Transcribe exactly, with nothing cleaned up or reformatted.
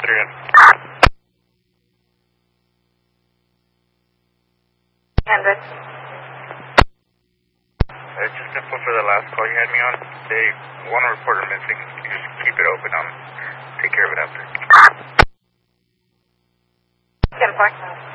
three in. Hendrick. Uh, just info for the last call you had me on. They want a reporter missing. You just keep it open. I'll take care of it after. ten four.